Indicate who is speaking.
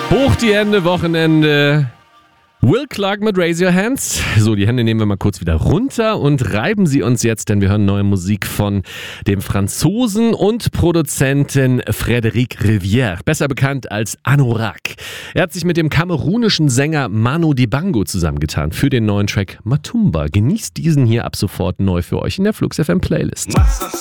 Speaker 1: Hoch die Hände, Wochenende. Will Clark mit Raise Your Hands. So, die Hände nehmen wir mal kurz wieder runter und reiben sie uns jetzt, denn wir hören neue Musik von dem Franzosen und Produzenten Frédéric Rivière, besser bekannt als Anorak. Er hat sich mit dem kamerunischen Sänger Manu Dibango zusammengetan für den neuen Track Matumba. Genießt diesen hier ab sofort neu für euch in der Flux FM Playlist.